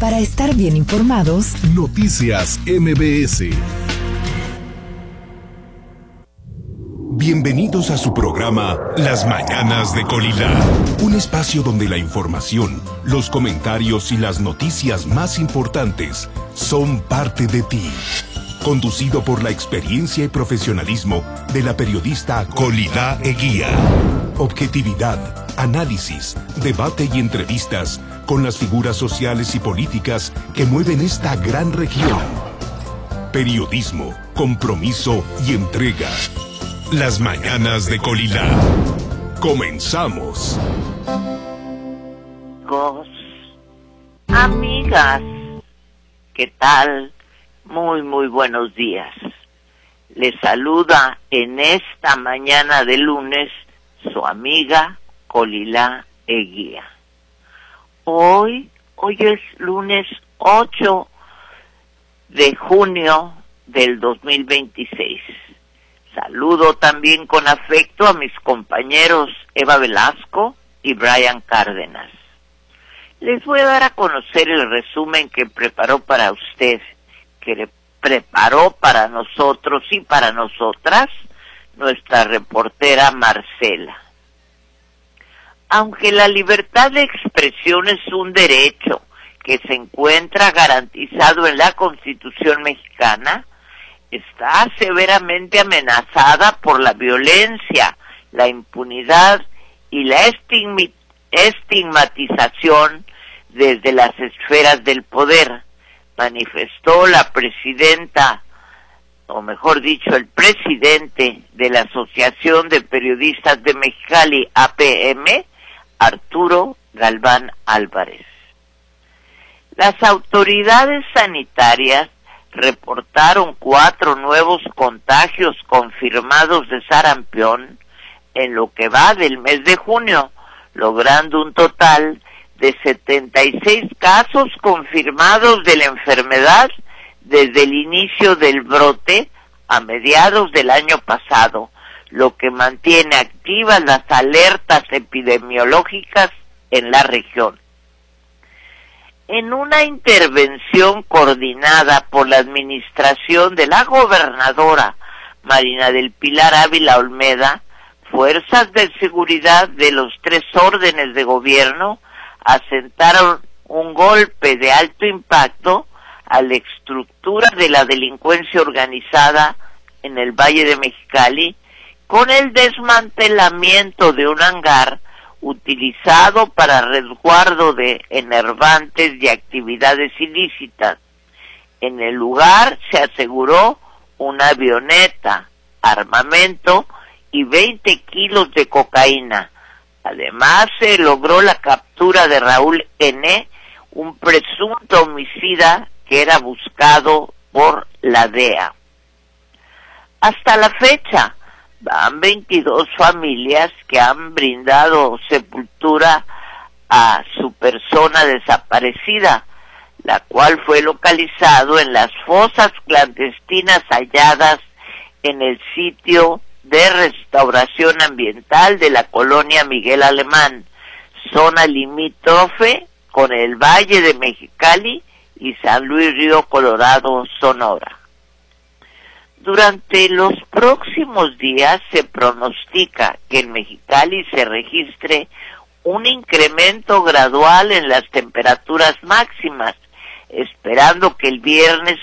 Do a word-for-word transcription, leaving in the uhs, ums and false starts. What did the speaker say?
Para estar bien informados, Noticias M B S. Bienvenidos a su programa Las Mañanas de Colilá, un espacio donde la información, los comentarios y las noticias más importantes son parte de ti. Conducido por la experiencia y profesionalismo de la periodista Colilá Eguía. Objetividad, análisis, debate y entrevistas con las figuras sociales y políticas que mueven esta gran región. Periodismo, compromiso y entrega. Las Mañanas de Colilá. Comenzamos. Amigos, amigas, ¿qué tal? Muy, muy buenos días. Les saluda en esta mañana de lunes su amiga Colilá Eguía. Hoy, hoy es lunes ocho de junio del dos mil veintiséis. Saludo también con afecto a mis compañeros Eva Velasco y Brian Cárdenas. Les voy a dar a conocer el resumen que preparó para usted, que preparó para nosotros y para nosotras nuestra reportera Marcela. Aunque la libertad de expresión es un derecho que se encuentra garantizado en la Constitución mexicana, está severamente amenazada por la violencia, la impunidad y la estigmatización desde las esferas del poder, manifestó la presidenta, o mejor dicho, el presidente de la Asociación de Periodistas de Mexicali, A P M, Arturo Galván Álvarez. Las autoridades sanitarias reportaron cuatro nuevos contagios confirmados de sarampión en lo que va del mes de junio, logrando un total de setenta y seis casos confirmados de la enfermedad desde el inicio del brote a mediados del año pasado, lo que mantiene activas las alertas epidemiológicas en la región. En una intervención coordinada por la administración de la gobernadora Marina del Pilar Ávila Olmeda, fuerzas de seguridad de los tres órdenes de gobierno asentaron un golpe de alto impacto a la estructura de la delincuencia organizada en el Valle de Mexicali con el desmantelamiento de un hangar utilizado para resguardo de enervantes y actividades ilícitas. En el lugar se aseguró una avioneta, armamento y veinte kilos de cocaína. Además, se logró la captura de Raúl N., un presunto homicida que era buscado por la D E A. Hasta la fecha, van veintidós familias que han brindado sepultura a su persona desaparecida, la cual fue localizado en las fosas clandestinas halladas en el sitio de restauración ambiental de la colonia Miguel Alemán, zona limítrofe con el Valle de Mexicali y San Luis Río Colorado, Sonora. Durante los próximos días se pronostica que en Mexicali se registre un incremento gradual en las temperaturas máximas, esperando que el viernes